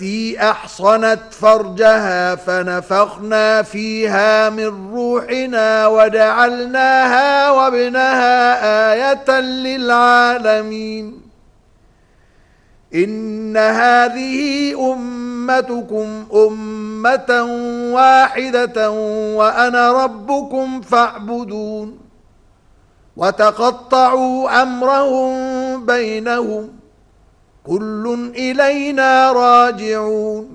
التي أحصنت فرجها فنفخنا فيها من روحنا وجعلناها وابنها آية للعالمين إن هذه أمتكم أمة واحدة وأنا ربكم فاعبدون وتقطعوا أمرهم بينهم كل إلينا راجعون